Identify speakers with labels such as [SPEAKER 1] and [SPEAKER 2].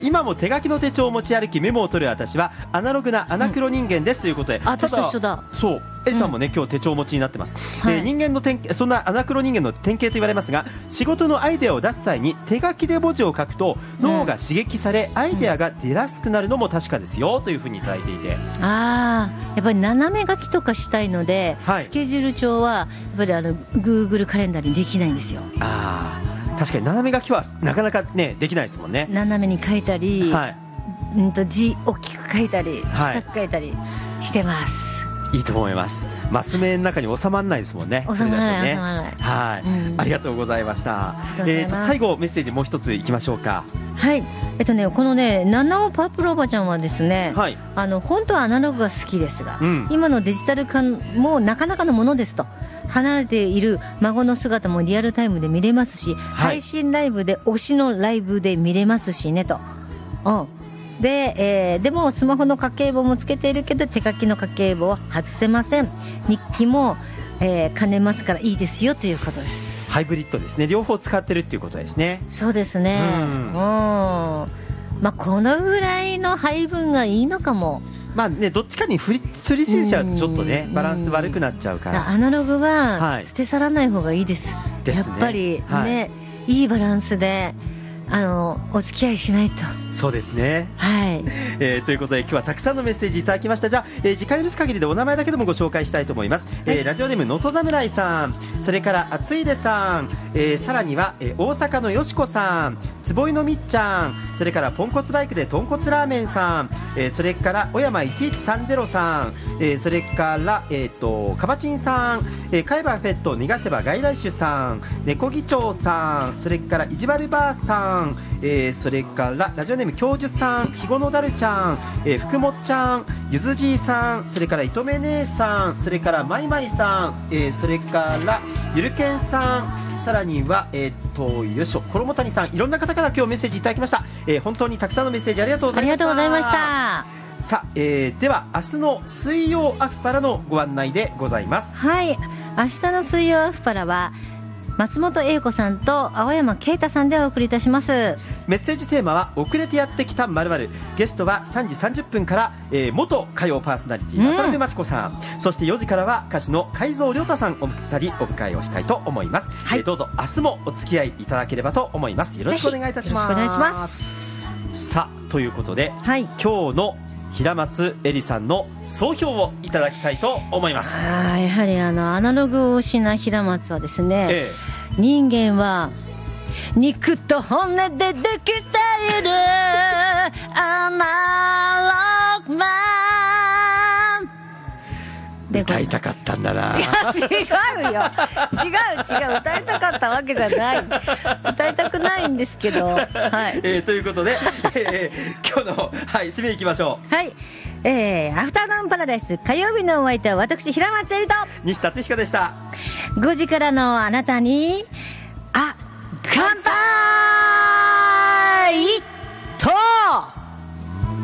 [SPEAKER 1] 今も手書きの手帳を持ち歩きメモを取る私はアナログなアナクロ人間ですということで、
[SPEAKER 2] 私と一緒だ。
[SPEAKER 1] そうエリさんもね、今日手帳をお持ちになってます、
[SPEAKER 2] はい、
[SPEAKER 1] 人間のそんなアナクロ人間の典型と言われますが、仕事のアイデアを出す際に手書きで文字を書くと脳が刺激され、アイデアが出やすくなるのも確かですよというふうにいただいていて、
[SPEAKER 2] やっぱり斜め書きとかしたいので、はい、スケジュール帳はやっぱりGoogle カレンダーにできないんですよ。
[SPEAKER 1] 確かに斜め書きはなかなかねできないですもんね。
[SPEAKER 2] 斜めに書いたり、
[SPEAKER 1] はい、
[SPEAKER 2] 字大きく書いたり小さく書いたりしてます、
[SPEAKER 1] いいと思います。マス目の中に収まらないですもんね。
[SPEAKER 2] 収まらない、収まらない。
[SPEAKER 1] はい、ありがとうございました。最後メッセージもう一ついきましょうか。
[SPEAKER 2] はい、このね七尾パープルおばちゃんはですね、はい、本当はアナログが好きですが、今のデジタル化もなかなかのものですと。離れている孫の姿もリアルタイムで見れますし、配信ライブで推しのライブで見れますしねと。でもスマホの家計簿もつけているけど手書きの家計簿は外せません。日記も、兼ねますからいいですよということです。
[SPEAKER 1] ハイブリッドですね。両方使ってるっていうことですね。
[SPEAKER 2] そうですね。このぐらいの配分がいいのかも。
[SPEAKER 1] どっちかに振りすぎちゃうとちょっとねバランス悪くなっちゃうから、
[SPEAKER 2] アナログは捨て去らない方がいいです、
[SPEAKER 1] ですね。
[SPEAKER 2] やっぱりね、いいバランスでお付き合いしないと。
[SPEAKER 1] そうですね。
[SPEAKER 2] はい、
[SPEAKER 1] ということで今日はたくさんのメッセージいただきました。じゃあ、時間許す限りでお名前だけでもご紹介したいと思います、ラジオネームのと侍さん、それからあついでさん、さらには、大阪のよしこさん、つぼいのみっちゃん、それからポンコツバイクでとんこつラーメンさん、それから小山1130さん、それからかばちんさん、飼えばペット逃がせば外来種さん、猫議長さん、それからいじわるばあさん、それからラジオネーム教授さん、ひごのだるちゃん、福もっちゃん、ゆずじいさん、それからいとめ姉さん、それからまいまいさん、それからゆるけんさん、さらにはよいしょ衣谷さん、いろんな方から今日メッセージいただきました。本当にたくさんのメッセージありがとうございました。
[SPEAKER 2] ありがとうございました。
[SPEAKER 1] さあ、では明日の水曜アフパラのご案内でございます。
[SPEAKER 2] はい、明日の水曜アフパラは松本英子さんと青山啓太さんでお送りいたします。
[SPEAKER 1] メッセージテーマは遅れてやってきた〇〇。ゲストは3時30分から、元歌謡パーソナリティ渡辺真知子さん、そして4時からは歌手の海蔵亮太さんお二人お迎えをしたいと思います、どうぞ明日もお付き合いいただければと思います。よろしくお願いいたします。
[SPEAKER 2] よろしくお願いします。
[SPEAKER 1] さあということで、今日の平松絵里さんの総評をいただきたいと思います。
[SPEAKER 2] やはりアナログ推しな平松はですね、人間は肉と骨でできているアナログマンで
[SPEAKER 1] 歌いたかったんだな。
[SPEAKER 2] いや違うよ、違う歌いたかったわけじゃない、歌いたくないんですけど、
[SPEAKER 1] ということで、今日の、締めいきましょう。
[SPEAKER 2] はい、アフタヌーンパラダイス火曜日のお相手は私平松絵里と
[SPEAKER 1] 西達彦でした。
[SPEAKER 2] 5時からのあなたに乾杯。